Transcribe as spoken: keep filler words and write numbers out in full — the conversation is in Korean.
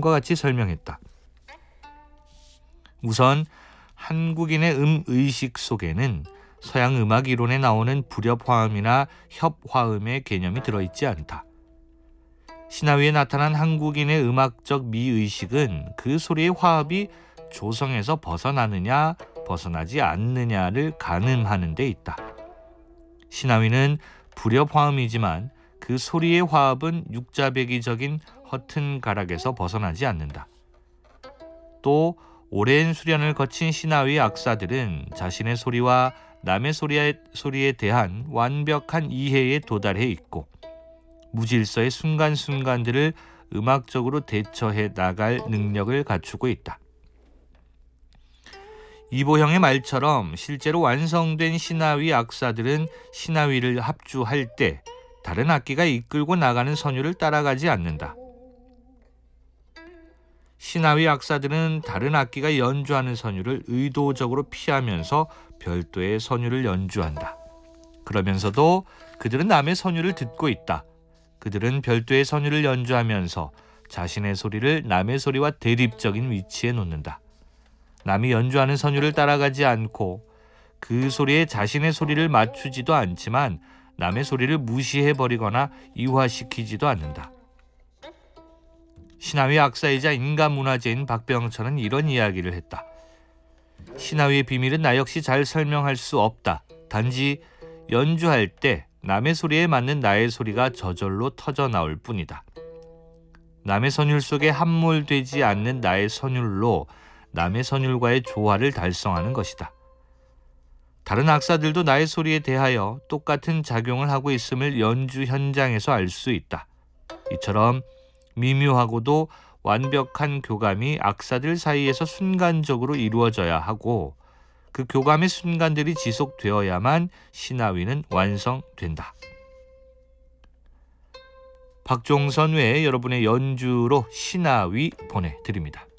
다음과 같이 설명했다. 우선 한국인의 음의식 속에는 서양 음악 이론에 나오는 불협화음이나 협화음의 개념이 들어있지 않다. 신하위에 나타난 한국인의 음악적 미의식은 그 소리의 화합이 조성에서 벗어나느냐 벗어나지 않느냐를 가늠하는 데 있다. 신하위는 불협화음이지만 그 소리의 화합은 육자배기적인 허튼 가락에서 벗어나지 않는다. 또 오랜 수련을 거친 신하위 악사들은 자신의 소리와 남의 소리에, 소리에 대한 완벽한 이해에 도달해 있고 무질서의 순간순간들을 음악적으로 대처해 나갈 능력을 갖추고 있다. 이보형의 말처럼 실제로 완성된 신하위 악사들은 신하위를 합주할 때 다른 악기가 이끌고 나가는 선율을 따라가지 않는다. 신하위 악사들은 다른 악기가 연주하는 선율을 의도적으로 피하면서 별도의 선율을 연주한다. 그러면서도 그들은 남의 선율을 듣고 있다. 그들은 별도의 선율을 연주하면서 자신의 소리를 남의 소리와 대립적인 위치에 놓는다. 남이 연주하는 선율을 따라가지 않고 그 소리에 자신의 소리를 맞추지도 않지만 남의 소리를 무시해버리거나 이화시키지도 않는다. 신하위 악사이자 인간문화재인 박병천은 이런 이야기를 했다. 신하위의 비밀은 나 역시 잘 설명할 수 없다. 단지 연주할 때 남의 소리에 맞는 나의 소리가 저절로 터져 나올 뿐이다. 남의 선율 속에 함몰되지 않는 나의 선율로 남의 선율과의 조화를 달성하는 것이다. 다른 악사들도 나의 소리에 대하여 똑같은 작용을 하고 있음을 연주 현장에서 알 수 있다. 이처럼 미묘하고도 완벽한 교감이 악사들 사이에서 순간적으로 이루어져야 하고 그 교감의 순간들이 지속되어야만 신하위는 완성된다. 박종선 외에 여러분의 연주로 신하위 보내드립니다.